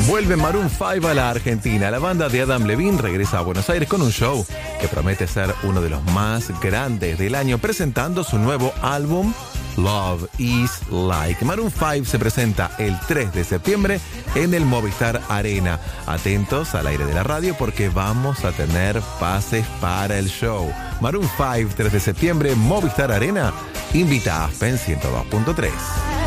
Vuelve Maroon 5 a la Argentina. La banda de Adam Levine regresa a Buenos Aires con un show que promete ser uno de los más grandes del año, presentando su nuevo álbum Love is Like. Maroon 5 se presenta el 3 de septiembre en el Movistar Arena. Atentos al aire de la radio porque vamos a tener pases para el show. Maroon 5, 3 de septiembre, Movistar Arena. Invita a Aspen 102.3.